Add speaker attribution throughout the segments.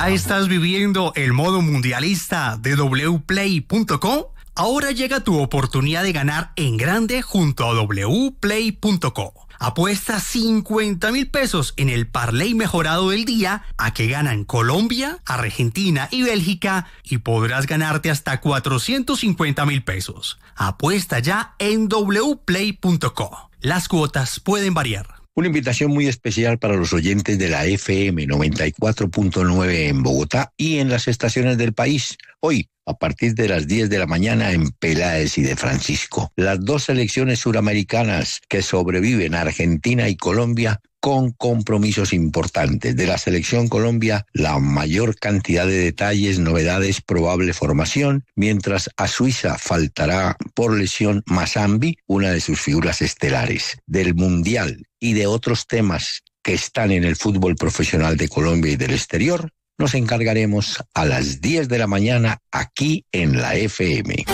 Speaker 1: ¿Ya estás viviendo el modo mundialista de wplay.co? Ahora llega tu oportunidad de ganar en grande junto a wplay.co. Apuesta 50,000 pesos en el parlay mejorado del día a que ganan Colombia, Argentina y Bélgica y podrás ganarte hasta 450,000 pesos. Apuesta ya en wplay.co. Las cuotas pueden variar.
Speaker 2: Una invitación muy especial para los oyentes de la FM 94.9 en Bogotá y en las estaciones del país. Hoy, a partir de las 10 de la mañana en Peláez y de Francisco. Las dos selecciones suramericanas que sobreviven, Argentina y Colombia, con compromisos importantes. De la selección Colombia, la mayor cantidad de detalles, novedades, probable formación, mientras a Suiza faltará por lesión Mazambi, una de sus figuras estelares. Del Mundial y de otros temas que están en el fútbol profesional de Colombia y del exterior, nos encargaremos a las 10 de la mañana aquí en la FM.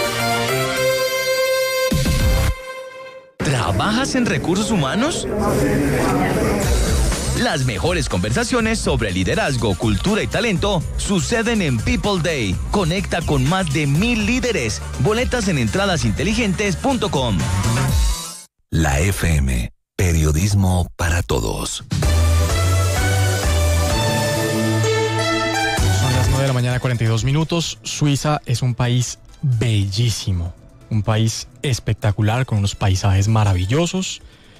Speaker 3: ¿Trabajas en recursos humanos? Las mejores conversaciones sobre liderazgo, cultura y talento suceden en People Day. Conecta con más de 1,000 líderes. Boletas en entradasinteligentes.com.
Speaker 4: La FM, periodismo para todos.
Speaker 5: De la mañana, 42 minutos. Suiza es un país bellísimo, un país espectacular con unos paisajes maravillosos.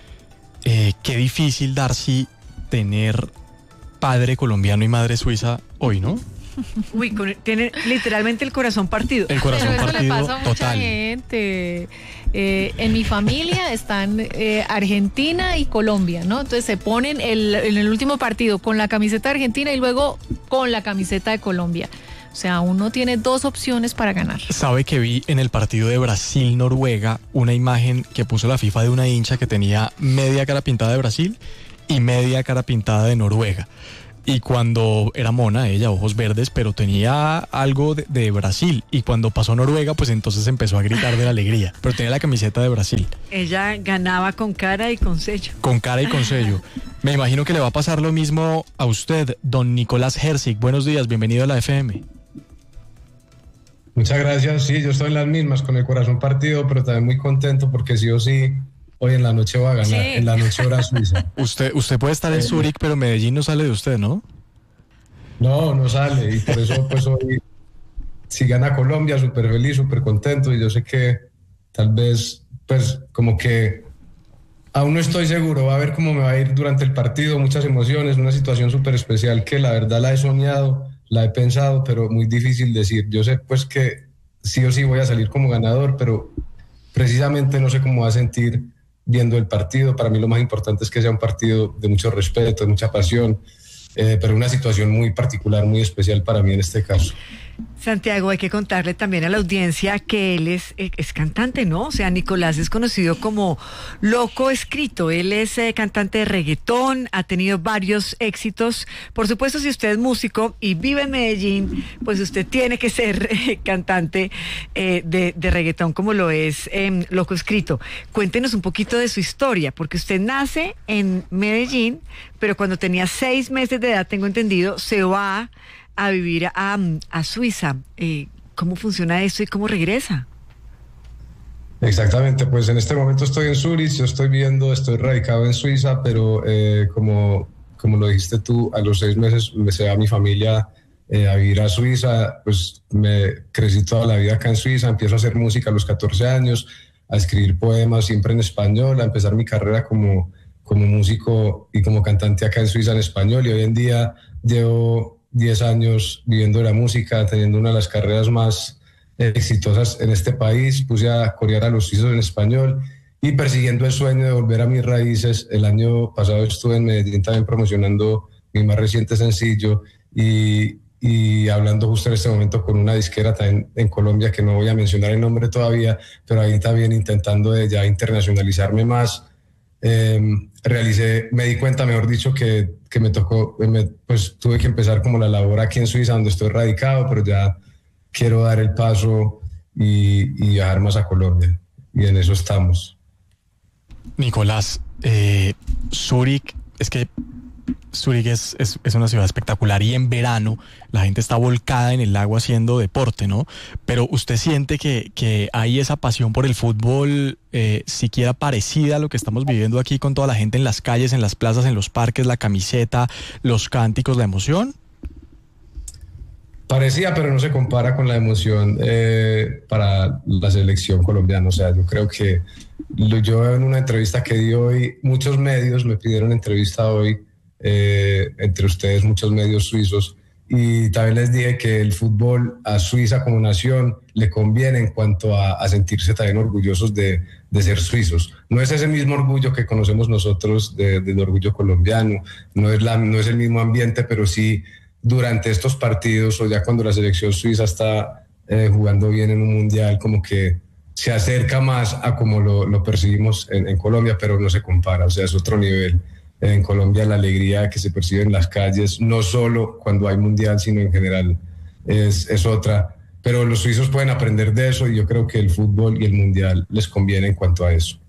Speaker 5: Qué difícil, Darcy, tener padre colombiano y madre suiza hoy, ¿no?
Speaker 6: Uy, tiene literalmente el corazón partido.
Speaker 5: El corazón
Speaker 7: Pero eso
Speaker 5: partido
Speaker 7: le pasa a mucha
Speaker 5: total.
Speaker 7: gente. En mi familia están Argentina y Colombia, ¿no? Entonces se ponen en el último partido con la camiseta de Argentina y luego con la camiseta de Colombia. O sea, uno tiene dos opciones para ganar.
Speaker 5: ¿Sabe que vi en el partido de Brasil-Noruega una imagen que puso la FIFA de una hincha que tenía media cara pintada de Brasil y media cara pintada de Noruega? Y cuando era mona, ella, ojos verdes, pero tenía algo de Brasil. Y cuando pasó Noruega, pues entonces empezó a gritar de la alegría. Pero tenía la camiseta de Brasil.
Speaker 6: Ella ganaba con cara y con sello.
Speaker 5: Con cara y con sello. Me imagino que le va a pasar lo mismo a usted, don Nicolás Herzig. Buenos días, bienvenido a la FM.
Speaker 8: Muchas gracias. Sí, yo estoy en las mismas, con el corazón partido, pero también muy contento porque sí o sí, hoy en la noche va a ganar, sí. En la noche hora suiza.
Speaker 5: Usted puede estar en Zúrich, pero Medellín no sale de usted, ¿no?
Speaker 8: No sale, y por eso pues hoy, si gana Colombia, súper feliz, súper contento, y yo sé que tal vez, pues como que aún no estoy seguro, va a ver cómo me va a ir durante el partido, muchas emociones, una situación súper especial que la verdad la he soñado, la he pensado, pero muy difícil decir. Yo sé pues que sí o sí voy a salir como ganador, pero precisamente no sé cómo va a sentir viendo el partido. Para mí lo más importante es que sea un partido de mucho respeto, de mucha pasión, pero una situación muy particular, muy especial para mí en este caso.
Speaker 6: Santiago, hay que contarle también a la audiencia que él es cantante, ¿no? O sea, Nicolás es conocido como Loco Escrito. Él es cantante de reggaetón, ha tenido varios éxitos. Por supuesto, si usted es músico y vive en Medellín, pues usted tiene que ser cantante de reggaetón como lo es Loco Escrito. Cuéntenos un poquito de su historia, porque usted nace en Medellín, pero cuando tenía 6 meses de edad, tengo entendido, se va a vivir a Suiza. ¿Cómo funciona eso y cómo regresa?
Speaker 8: Exactamente, pues en este momento estoy en Zúrich, yo estoy radicado en Suiza, pero como lo dijiste tú, a los 6 meses se va mi familia a vivir a Suiza. Pues me crecí toda la vida acá en Suiza, empiezo a hacer música a los 14 años, a escribir poemas siempre en español, a empezar mi carrera como músico y como cantante acá en Suiza en español, y hoy en día llevo 10 años viviendo de la música, teniendo una de las carreras más exitosas en este país. Puse a corear a los suizos en español y persiguiendo el sueño de volver a mis raíces. El año pasado estuve en Medellín también promocionando mi más reciente sencillo y hablando justo en este momento con una disquera también en Colombia, que no voy a mencionar el nombre todavía, pero ahí también intentando de ya internacionalizarme más. Me di cuenta, mejor dicho, que me tocó, pues tuve que empezar como la labor aquí en Suiza, donde estoy radicado, pero ya quiero dar el paso y viajar más a Colombia, y en eso estamos.
Speaker 5: Nicolás, Zúrich, es que Zúrich es una ciudad espectacular y en verano la gente está volcada en el lago haciendo deporte, ¿no? Pero ¿usted siente que hay esa pasión por el fútbol siquiera parecida a lo que estamos viviendo aquí con toda la gente en las calles, en las plazas, en los parques, la camiseta, los cánticos, la emoción?
Speaker 8: Parecía, pero no se compara con la emoción para la selección colombiana. O sea, yo creo que yo en una entrevista que di hoy, muchos medios me pidieron entrevista hoy, entre ustedes muchos medios suizos, y también les dije que el fútbol a Suiza como nación le conviene en cuanto a sentirse también orgullosos de ser suizos. No es ese mismo orgullo que conocemos nosotros del orgullo colombiano, no es el mismo ambiente, pero sí durante estos partidos o ya cuando la selección suiza está jugando bien en un mundial, como que se acerca más a como lo percibimos en Colombia, pero no se compara, o sea, es otro nivel. En Colombia la alegría que se percibe en las calles, no solo cuando hay mundial, sino en general, es otra. Pero los suizos pueden aprender de eso y yo creo que el fútbol y el mundial les conviene en cuanto a eso.